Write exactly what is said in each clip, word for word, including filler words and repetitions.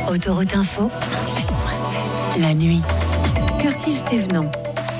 Autoroute Info, cent sept point sept. La nuit. Curtis Thévenon.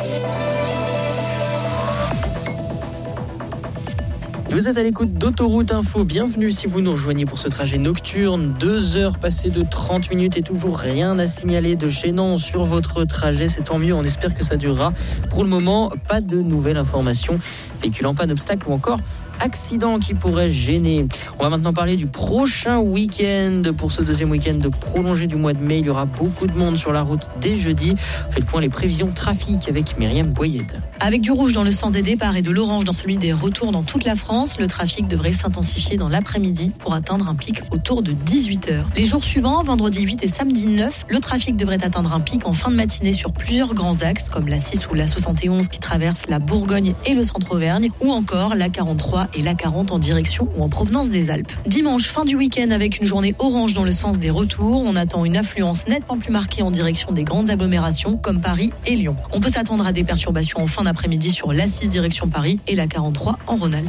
Vous êtes à l'écoute d'Autoroute Info. Bienvenue si vous nous rejoignez pour ce trajet nocturne. Deux heures passées de trente minutes et toujours rien à signaler de gênant sur votre trajet. C'est tant mieux, on espère que ça durera. Pour le moment, pas de nouvelles informations véhiculant pas d'obstacle ou encore accident qui pourrait gêner. On va maintenant parler du prochain week-end. Pour ce deuxième week-end de prolongé du mois de mai, il y aura beaucoup de monde sur la route dès jeudi. On fait le point les prévisions trafic avec Myriam Boyed. Avec du rouge dans le sens des départs et de l'orange dans celui des retours dans toute la France, le trafic devrait s'intensifier dans l'après-midi pour atteindre un pic autour de dix-huit heures. Les jours suivants, vendredi huit et samedi neuf, le trafic devrait atteindre un pic en fin de matinée sur plusieurs grands axes comme l'A six ou l'A soixante et onze qui traversent la Bourgogne et le centre-Auvergne ou encore l'A quarante-trois et l'A quarante en direction ou en provenance des Alpes. Dimanche, fin du week-end avec une journée orange dans le sens des retours. On attend une affluence nettement plus marquée en direction des grandes agglomérations comme Paris et Lyon. On peut s'attendre à des perturbations en fin d'après-midi sur l'A six direction Paris et l'A quarante-trois en Rhône-Alpes.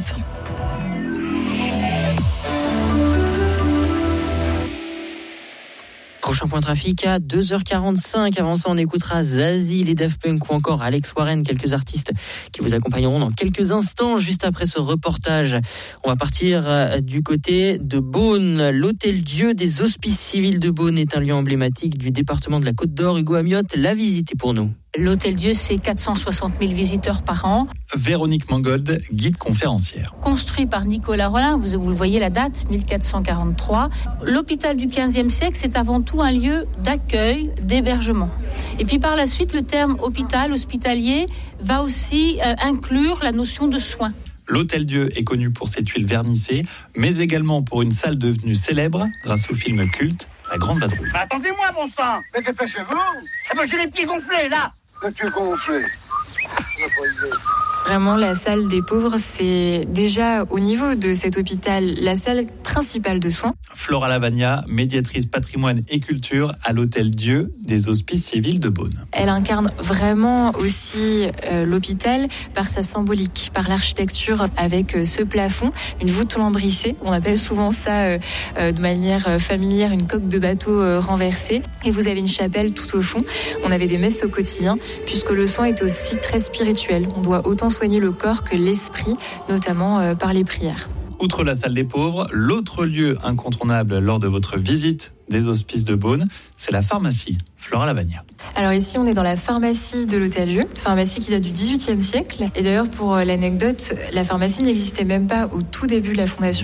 Prochain point trafic à deux heures quarante-cinq. Avant ça, on écoutera Zazie, les Daft Punk ou encore Alex Warren, quelques artistes qui vous accompagneront dans quelques instants, juste après ce reportage. On va partir du côté de Beaune. L'Hôtel Dieu des Hospices Civils de Beaune est un lieu emblématique du département de la Côte d'Or. Hugo Amiotte l'a visité pour nous. L'Hôtel Dieu, c'est quatre cent soixante mille visiteurs par an. Véronique Mangold, guide conférencière. Construit par Nicolas Rollin, vous, vous le voyez la date, mille quatre cent quarante-trois. L'hôpital du quinzième siècle, c'est avant tout un lieu d'accueil, d'hébergement. Et puis par la suite, le terme hôpital, hospitalier, va aussi euh, inclure la notion de soins. L'Hôtel Dieu est connu pour ses tuiles vernissées, mais également pour une salle devenue célèbre grâce au film culte La Grande Vadrouille. Mais attendez-moi, bon sang. Mais dépêchez-vous. Eh ben, j'ai les pieds gonflés, là. Les pieds gonflés. Vraiment, la salle des pauvres, c'est déjà au niveau de cet hôpital la salle principale de soins. Flora Lavagna, médiatrice patrimoine et culture à l'Hôtel Dieu des Hospices Civils de Beaune. Elle incarne vraiment aussi euh, l'hôpital par sa symbolique, par l'architecture avec euh, ce plafond, une voûte lambrissée. On appelle souvent ça euh, euh, de manière euh, familière une coque de bateau euh, renversée. Et vous avez une chapelle tout au fond. On avait des messes au quotidien puisque le soin est aussi très spirituel. On doit autant soigner le corps que l'esprit, notamment euh, par les prières. Outre la salle des pauvres, l'autre lieu incontournable lors de votre visite des hospices de Beaune, c'est la pharmacie. Flora Lavagna. Alors ici, on est dans la pharmacie de l'Hôtel Dieu, pharmacie qui date du dix-huitième siècle. Et d'ailleurs, pour l'anecdote, la pharmacie n'existait même pas au tout début de la fondation.